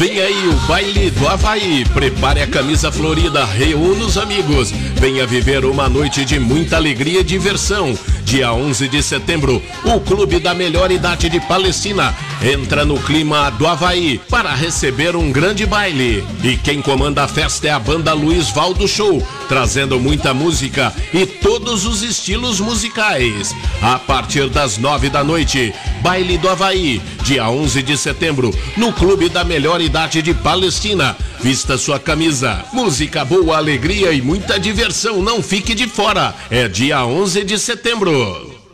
Vem aí o Baile do Havaí. Prepare a camisa florida, reúna os amigos. Venha viver uma noite de muita alegria e diversão. Dia 11 de setembro, o Clube da Melhor Idade de Palestina entra no clima do Havaí para receber um grande baile. E quem comanda a festa é a banda Luiz Valdo Show, trazendo muita música e todos os estilos musicais. A partir das 9 da noite, Baile do Havaí, dia 11 de setembro, no Clube da Melhor Idade de Palestina. Vista sua camisa, música boa, alegria e muita diversão, não fique de fora. É dia 11 de setembro.